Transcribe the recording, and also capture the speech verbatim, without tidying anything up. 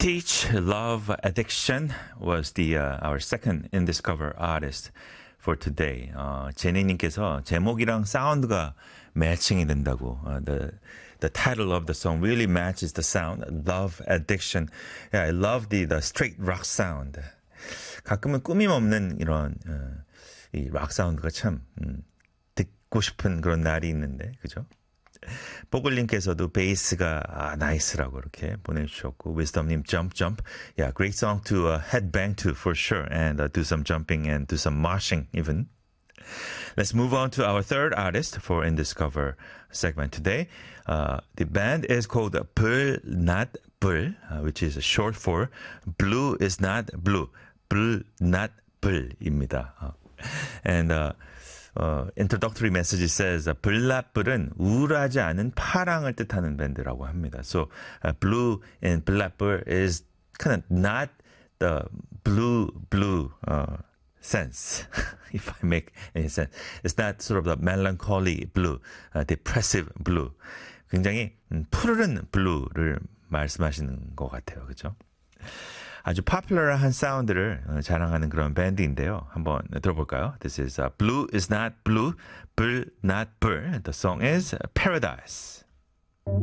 Stitch Love Addiction was the uh, our second in Discover artist for today. 어, 제니님께서 제목이랑 사운드가 매칭이 된다고. 어, the the title of the song really matches the sound. Love Addiction. Yeah, I love the the straight rock sound. 가끔은 꾸밈 없는 이런 어, 이 락 사운드가 참 음, 듣고 싶은 그런 날이 있는데, 그죠? 뽀글님께서도 베이스가 아, 나이스라고 이렇게 보내주셨고, wisdom님 jump jump, yeah, great song to uh, headbang to for sure, and uh, do some jumping and do some moshing even. Let's move on to our third artist for In Discover segment today. Uh, the band is called 불 not 불, uh, which is short for Blue is not blue, 불 not 불입니다. Uh, and uh, Uh, introductory message says uh, 블라뿔은 우울하지 않은 파랑을 뜻하는 밴드라고 합니다. So uh, blue in 블라뿔 is kind of not the blue blue uh, sense, if I make any sense. It's not sort of the melancholy blue, uh, depressive blue. 굉장히 음, 푸르른 blue를 말씀하시는 것 같아요, 그렇죠? 아주 popular한 사운드를 자랑하는 그런 밴드인데요. 한번 들어볼까요? This is uh, Blue is not blue, 불 not 불. The song is Paradise.